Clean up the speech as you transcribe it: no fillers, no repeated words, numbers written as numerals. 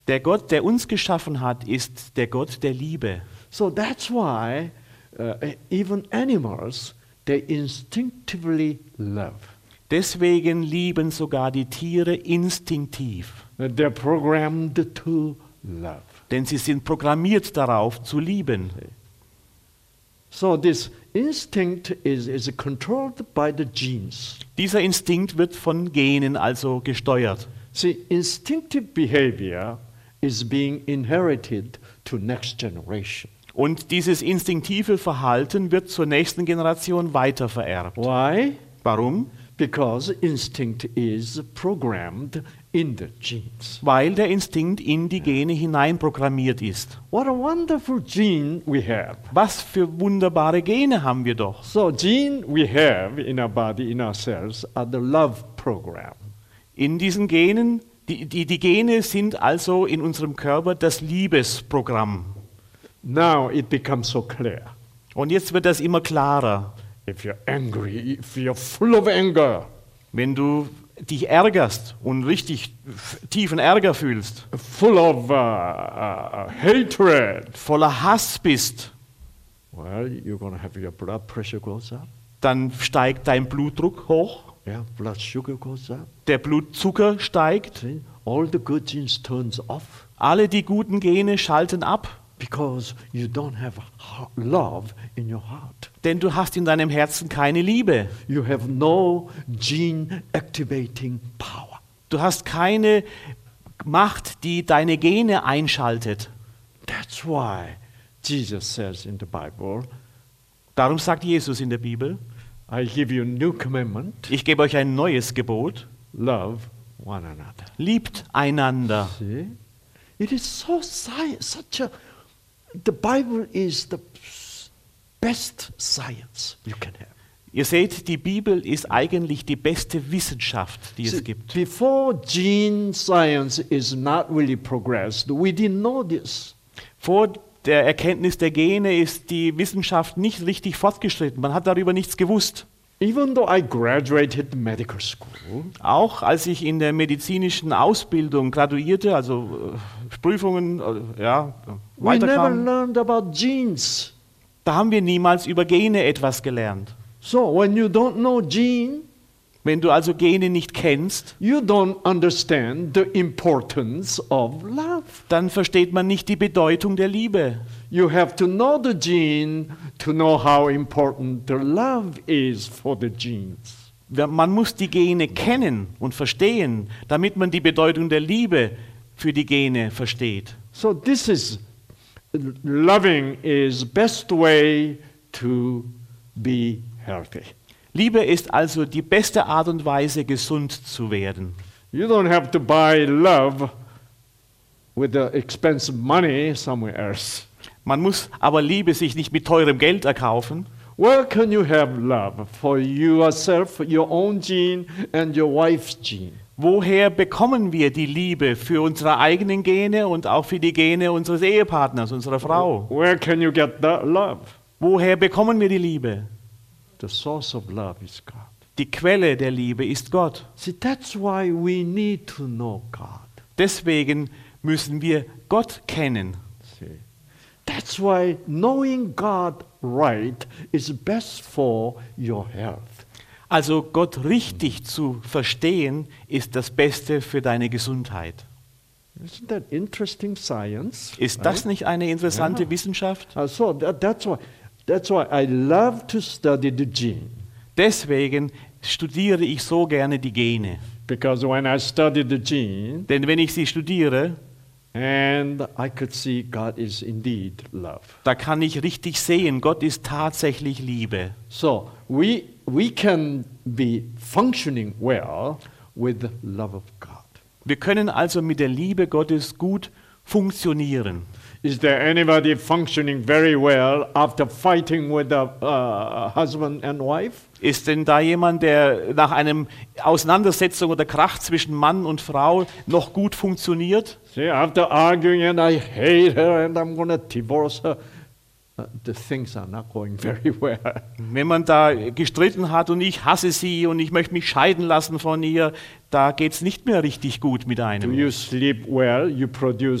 Der Gott, der uns geschaffen hat, ist der Gott der Liebe. So that's why even animals, they instinctively love. Deswegen lieben sogar die Tiere instinktiv. They're programmed to love. Denn sie sind programmiert darauf, zu lieben. So this instinct is controlled by the genes. Dieser Instinkt wird von Genen also gesteuert. See, instinctive behavior is being inherited to next generation. Und dieses instinktive Verhalten wird zur nächsten Generation weitervererbt. Why? Warum? Because instinct is programmed in the genes. Weil der Instinkt in die Gene hineinprogrammiert ist. What a wonderful gene we have. Was für wunderbare Gene haben wir doch. So gene we have in our body, in our cells, are the love program. In diesen Genen, die Gene sind also in unserem Körper das Liebesprogramm. Now it becomes so clear. Und jetzt wird das immer klarer. If you're angry, if you're full of anger, Wenn du dich ärgerst und richtig tiefen Ärger fühlst, full of hatred, voller Hass bist, well, you're going to have your blood pressure goes up. dann steigt dein Blutdruck hoch, Yeah, blood sugar goes up. der Blutzucker steigt, See, all the good genes turns off alle die guten Gene schalten ab, because you don't have love in your heart. denn du hast in deinem Herzen keine Liebe. You have no gene activating power. Du hast keine Macht, die deine Gene einschaltet. That's why Jesus says in the Bible, Darum sagt Jesus in der Bibel, I give you a new commandment, ich gebe euch ein neues Gebot, love one another. liebt einander. See? It is so such a, the Bible is the best science you can have. Ihr seht, die Bibel ist eigentlich die beste Wissenschaft, die es See, gibt. before gene science is not really progressed, we didn't know this. Vor der Erkenntnis der Gene ist die Wissenschaft nicht richtig fortgeschritten. Man hat darüber nichts gewusst. Even though I graduated medical school, Auch als ich in der medizinischen Ausbildung graduierte, also Prüfungen we never weiterkam, learned about genes. da haben wir niemals über Gene etwas gelernt. So when you don't know gene, Wenn du also Gene nicht kennst, you don't understand the importance of love. dann versteht man nicht die Bedeutung der Liebe. You have to know the gene to know how important the love is for the genes. Man muss die Gene kennen und verstehen, damit man die Bedeutung der Liebe für die Gene versteht. So this is loving is best way to be healthy. Liebe ist also die beste Art und Weise, gesund zu werden. You don't have to buy love with the expensive money somewhere else. Man muss aber Liebe sich nicht mit teurem Geld erkaufen. Where can you have love for yourself, your own gene and your wife's gene? Woher bekommen wir die Liebe für unsere eigenen Gene und auch für die Gene unseres Ehepartners, unserer Frau? Where can you get that love? Woher bekommen wir die Liebe? The source of love is God. Die Quelle der Liebe ist Gott. See, that's why we need to know God. Deswegen müssen wir Gott kennen. See, that's why knowing God right is best for your health. Also Gott richtig zu verstehen, ist das Beste für deine Gesundheit. Isn't that interesting science? Ist das nicht eine interessante Ja. Wissenschaft? So that's why I love to study the gene. Deswegen studiere ich so gerne die Gene. Because when I study the gene, Denn wenn ich sie studiere, and I could see God is indeed love. da kann ich richtig sehen, Gott ist tatsächlich Liebe. So we can be functioning well with the love of God. Wir können also mit der Liebe Gottes gut funktionieren. Is there anybody functioning very well after fighting with a husband and wife? Ist denn da jemand, der nach einem Auseinandersetzung oder Krach zwischen Mann und Frau noch gut funktioniert? See, after arguing and I hate her and I'm going to divorce her, the things are not going very well. Wenn man da gestritten hat und ich hasse sie und ich möchte mich scheiden lassen von ihr, da geht es nicht mehr richtig gut mit Do einem. you sleep well? You produce